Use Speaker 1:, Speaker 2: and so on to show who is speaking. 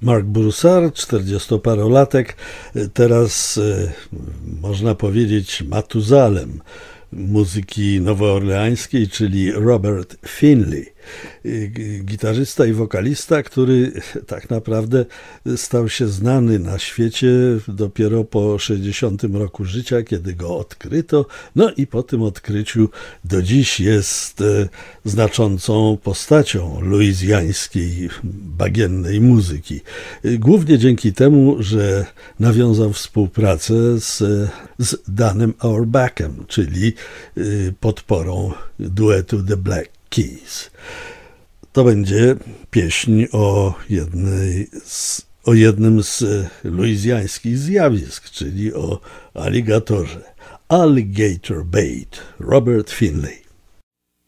Speaker 1: Mark Broussard, 40-parolatek, teraz można powiedzieć Matuzalem muzyki nowoorleańskiej, czyli Robert Finley, gitarzysta i wokalista, który tak naprawdę stał się znany na świecie dopiero po 60 roku życia, kiedy go odkryto. No i po tym odkryciu do dziś jest znaczącą postacią luizjańskiej bagiennej muzyki. Głównie dzięki temu, że nawiązał współpracę z Danem Auerbachem, czyli podporą duetu The Black Keys. To będzie pieśń o jednym z luizjańskich zjawisk, czyli o aligatorze. Alligator Bait, Robert Finley.